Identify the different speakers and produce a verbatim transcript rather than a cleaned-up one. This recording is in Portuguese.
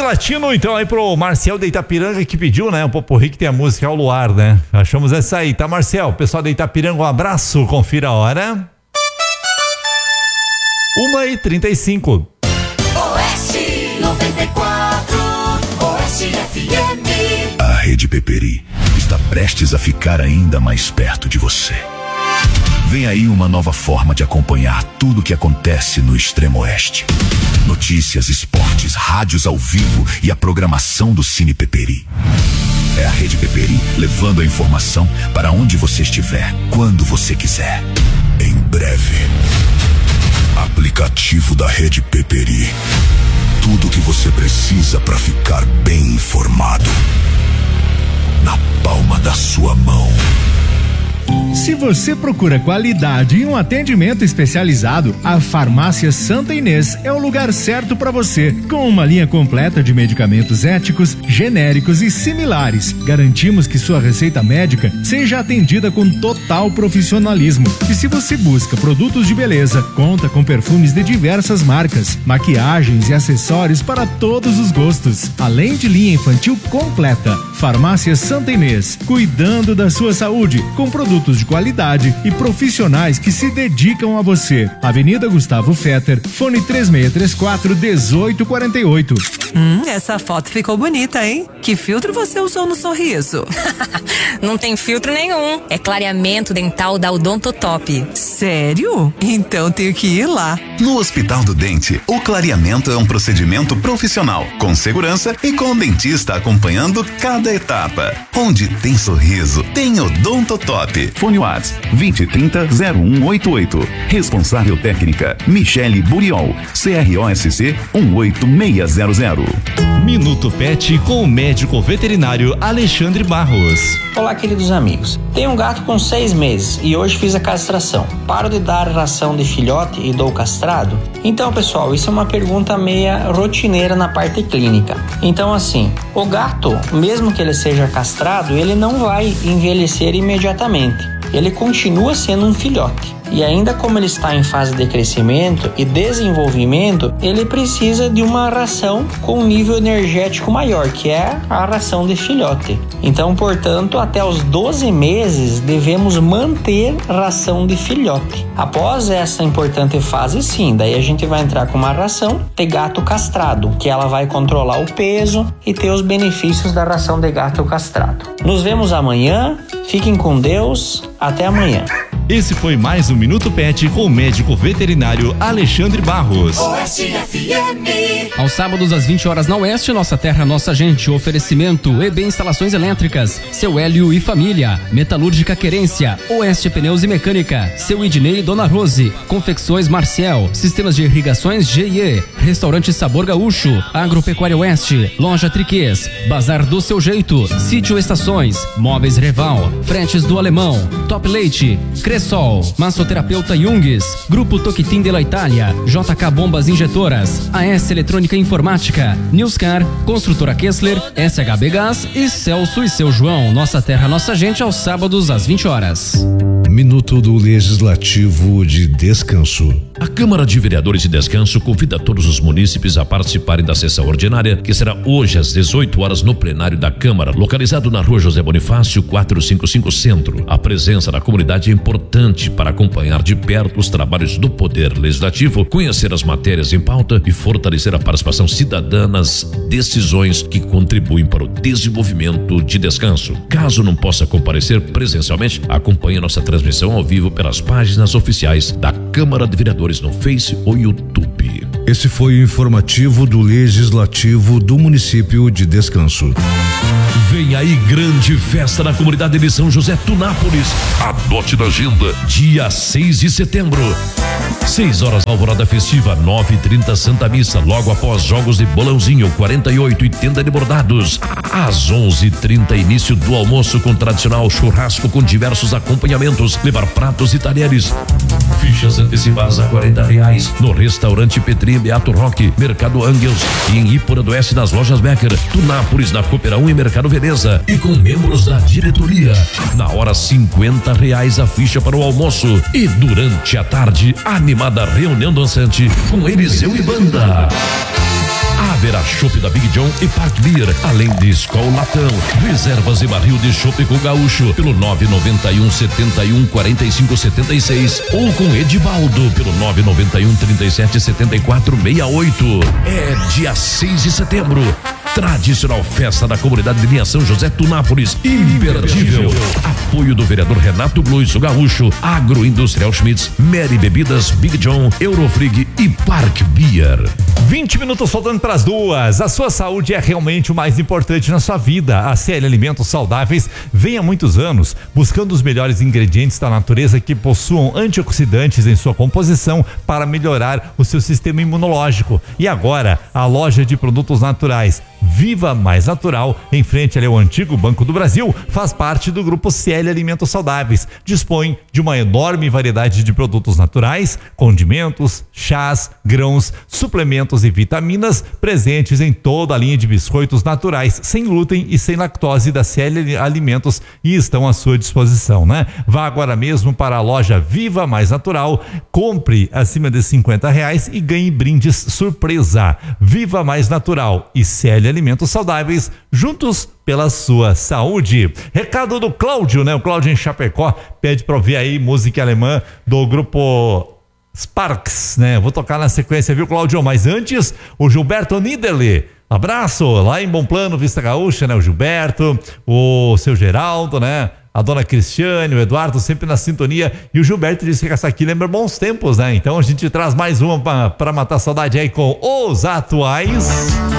Speaker 1: Latino, então, aí pro Marcel de Itapiranga que pediu, né? O Poporri que tem a música ao luar, né? Achamos essa aí, tá, Marcel? Pessoal de Itapiranga, um abraço, confira a hora. uma e trinta e cinco.
Speaker 2: Oeste noventa e quatro, Oeste F M.
Speaker 3: A Rede Peperi está prestes a ficar ainda mais perto de você. Vem aí uma nova forma de acompanhar tudo o que acontece no Extremo Oeste. Notícias, esportes, rádios ao vivo e a programação do Cine Peperi. É a Rede Peperi levando a informação para onde você estiver, quando você quiser. Em breve. Aplicativo da Rede Peperi. Tudo o que você precisa para ficar bem informado. Na palma da sua mão.
Speaker 4: Se você procura qualidade e um atendimento especializado, a Farmácia Santa Inês é o lugar certo para você. Com uma linha completa de medicamentos éticos, genéricos e similares, garantimos que sua receita médica seja atendida com total profissionalismo. E se você busca produtos de beleza, conta com perfumes de diversas marcas, maquiagens e acessórios para todos os gostos, além de linha infantil completa. Farmácia Santa Inês, cuidando da sua saúde, com produtos de qualidade e profissionais que se dedicam a você. Avenida Gustavo Fetter, fone três seis três quatro, um oito quatro oito.
Speaker 5: Hum, essa foto ficou bonita, hein? Que filtro você usou no sorriso?
Speaker 6: Não tem filtro nenhum. É clareamento dental da Odontotop.
Speaker 5: Sério? Então tenho que ir lá.
Speaker 7: No Hospital do Dente, o clareamento é um procedimento profissional, com segurança e com o dentista acompanhando cada etapa. Onde tem sorriso, tem Odontotop. Fone WhatsApp vinte trinta zero um oito oito. Responsável técnica Michele Buriol. C R O S C um oito seis zero zero.
Speaker 8: Minuto Pet com o médico veterinário Alexandre Barros.
Speaker 9: Olá, queridos amigos. Tenho um gato com seis meses e hoje fiz a castração. Paro de dar ração de filhote e dou castrado? Então, pessoal, isso é uma pergunta meia rotineira na parte clínica. Então, assim, o gato, mesmo que ele seja castrado, ele não vai envelhecer imediatamente. Ele continua sendo um filhote. E ainda como ele está em fase de crescimento e desenvolvimento, ele precisa de uma ração com um nível energético maior, que é a ração de filhote. Então, portanto, até os doze meses devemos manter ração de filhote. Após essa importante fase, sim, daí a gente vai entrar com uma ração de gato castrado, que ela vai controlar o peso e ter os benefícios da ração de gato castrado. Nos vemos amanhã, fiquem com Deus, até amanhã.
Speaker 8: Esse foi mais um Minuto Pet com o médico veterinário Alexandre Barros.
Speaker 2: Oeste F M.
Speaker 10: Aos sábados às vinte horas na Oeste, Nossa Terra, Nossa Gente. Oferecimento E B Instalações Elétricas, Seu Hélio e Família, Metalúrgica Querência, Oeste Pneus e Mecânica, Seu Idnei e Dona Rose, Confecções Marcial, Sistemas de Irrigações G I E, Restaurante Sabor Gaúcho, Agropecuária Oeste, Loja Triquês, Bazar do Seu Jeito, Sítio Estações, Móveis Reval, Fretes do Alemão, Top Leite, Cressol, Massoterapeuta Jungs, Grupo Toquitim de la Itália, J K Bombas Injetoras, A S Eletrônica e Informática, Newscar, Construtora Kessler, S H B Gás e Celso e Seu João. Nossa Terra, Nossa Gente, aos sábados às vinte horas.
Speaker 11: Minuto do Legislativo de Descanso.
Speaker 12: A Câmara de Vereadores de Descanso convida todos os munícipes a participarem da sessão ordinária, que será hoje às dezoito horas no plenário da Câmara, localizado na Rua José Bonifácio, quatrocentos e cinquenta e cinco Centro. A presença da comunidade é importante para acompanhar de perto os trabalhos do Poder Legislativo, conhecer as matérias em pauta e fortalecer a participação cidadã nas decisões que contribuem para o desenvolvimento de Descanso. Caso não possa comparecer presencialmente, acompanhe nossa transmissão ao vivo pelas páginas oficiais da Câmara de Vereadores no Face ou YouTube.
Speaker 11: Esse foi o informativo do Legislativo do município de Descanso.
Speaker 12: Vem aí grande festa na comunidade de São José Tunápolis. Adote na agenda, dia seis de setembro. seis horas alvorada festiva, nove e trinta Santa Missa, logo após jogos de bolãozinho, quarenta e oito e tenda de bordados. Às onze e trinta início do almoço com tradicional churrasco com diversos acompanhamentos, levar pratos e talheres. Fichas antecipadas a quarenta reais no restaurante Petri Beato Roque, Mercado Angels e em Ípora do Oeste nas lojas Becker, Tunápolis na Cooperão e Mercado Veneza e com membros da diretoria. Na hora cinquenta reais a ficha para o almoço e durante a tarde animada reunião dançante com Eliseu e banda. Haverá chopp da da Big John e Park Beer, além de Skol Latão, reservas e barril de chopp com gaúcho pelo nove nove um, sete um, quatro cinco sete seis ou com Edivaldo pelo nove nove um, trinta e sete, setenta e quatro, sessenta e oito. É dia seis de setembro. Tradicional festa da comunidade de linha São José Tunápolis, imperdível. Apoio do vereador Renato Blues, o Gaúcho, Agroindustrial Schmitz, Mary Bebidas, Big John, Eurofrig e Park Beer.
Speaker 1: vinte minutos faltando para as duas. A sua saúde é realmente o mais importante na sua vida. A C L Alimentos Saudáveis vem há muitos anos buscando os melhores ingredientes da natureza que possuam antioxidantes em sua composição para melhorar o seu sistema imunológico. E agora, a loja de produtos naturais Viva Mais Natural, em frente ali ao antigo Banco do Brasil, faz parte do grupo C L Alimentos Saudáveis. Dispõe de uma enorme variedade de produtos naturais, condimentos, chás, grãos, suplementos e vitaminas presentes em toda a linha de biscoitos naturais, sem glúten e sem lactose da C L Alimentos, e estão à sua disposição, né? Vá agora mesmo para a loja Viva Mais Natural, compre acima de cinquenta reais e ganhe brindes surpresa. Viva Mais Natural e C L Alimentos Saudáveis, juntos pela sua saúde. Recado do Cláudio, né? O Cláudio em Chapecó pede para ouvir aí música alemã do grupo Sparks, né? Vou tocar na sequência, viu, Cláudio? Mas antes, o Gilberto Niederle. Abraço lá em Bom Plano, Vista Gaúcha, né? O Gilberto, o seu Geraldo, né? A dona Cristiane, o Eduardo sempre na sintonia, e o Gilberto disse que essa aqui lembra bons tempos, né? Então a gente traz mais uma para matar saudade aí com os atuais.